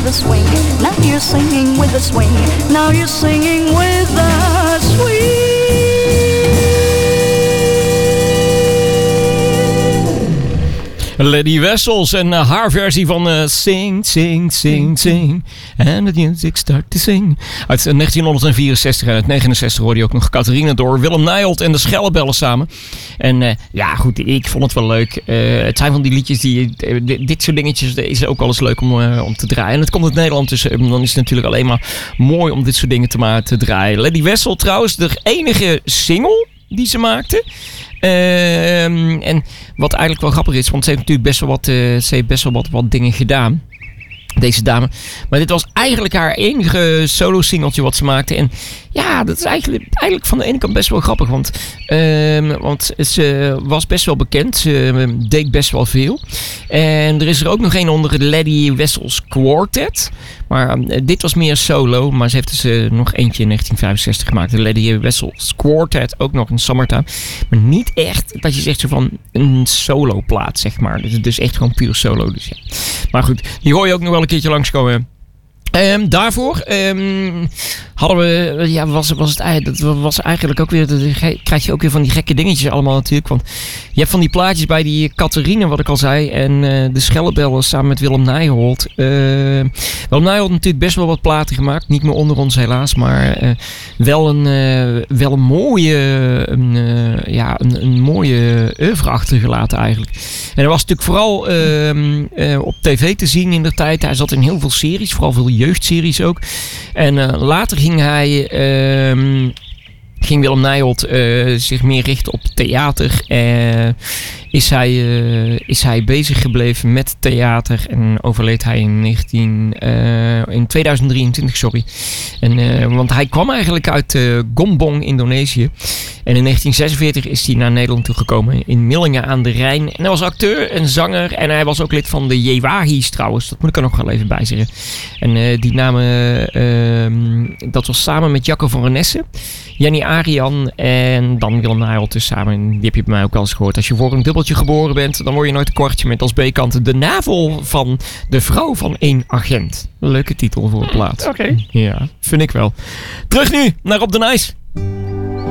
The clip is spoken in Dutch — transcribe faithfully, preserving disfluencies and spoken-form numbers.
with a swing. Now you're singing with a swing. Now you're singing with a swing. Lady Wessels en uh, haar versie van uh, Sing, Sing, Sing, Sing. And the music start to sing. Uit uh, negentien vierenzestig en uit negenenzestig hoorde je ook nog Catharina door Willem Nijholt en de Schellebellen samen. En uh, ja, goed, ik vond het wel leuk. Uh, het zijn van die liedjes die... Uh, dit soort dingetjes is ook wel eens leuk om, uh, om te draaien. En het komt uit Nederland, dus uh, dan is het natuurlijk alleen maar mooi om dit soort dingen te, ma- te draaien. Lady Wessel trouwens, de enige single die ze maakte. Uh, en wat eigenlijk wel grappig is, want ze heeft natuurlijk best wel wat, uh, ze heeft best wel wat, wat dingen gedaan. Deze dame. Maar dit was eigenlijk haar enige solo-singeltje wat ze maakte. En ja, dat is eigenlijk, eigenlijk van de ene kant best wel grappig. Want, uh, want ze was best wel bekend. Ze deed best wel veel. En er is er ook nog een onder de Lady Wessels Quartet. Maar uh, dit was meer solo. Maar ze heeft dus uh, nog eentje in negentien vijfenzestig gemaakt. De Lady Wessels Quartet. Ook nog in Summertime. Maar niet echt dat je zegt zo van een solo plaat, zeg maar. Dus, dus echt gewoon puur solo. Dus ja. Maar goed, die hoor je ook nog wel een keertje langskomen. Um, daarvoor um, hadden we, ja, was, was het dat was eigenlijk ook weer, dat krijg je ook weer van die gekke dingetjes allemaal natuurlijk. Want je hebt van die plaatjes bij die Catharina, wat ik al zei, en uh, de Schellebellen samen met Willem Nijholt. Uh, Willem Nijholt natuurlijk best wel wat platen gemaakt, niet meer onder ons helaas, maar uh, wel, een, uh, wel een mooie, een, uh, ja, een, een mooie oeuvre achtergelaten eigenlijk. En hij was natuurlijk vooral uh, uh, op tv te zien in de tijd. Hij zat in heel veel series, vooral veel jeugdseries ook. En uh, later ging hij... Uh, ging Willem Nijholt uh, zich meer richten op theater. Uh, is, hij, uh, is hij bezig gebleven met theater. En overleed hij in, negentien, uh, in tweeduizend drieëntwintig. Sorry. En, uh, want hij kwam eigenlijk uit uh, Gombong, Indonesië. En in negentien zesenveertig is hij naar Nederland toegekomen. In Millingen aan de Rijn. En hij was acteur en zanger. En hij was ook lid van de Jewahi's trouwens. Dat moet ik er nog wel even bij zeggen. En uh, die namen... Uh, dat was samen met Jacco van Renesse. Jenny Arian en dan Willem Nijholt dus samen. Die heb je bij mij ook wel eens gehoord. Als je voor een dubbeltje geboren bent, dan word je nooit een kwartje met als B-kant de navel van de vrouw van één agent. Leuke titel voor een plaat. Oké. Okay. Ja, vind ik wel. Terug nu naar Op de Nice.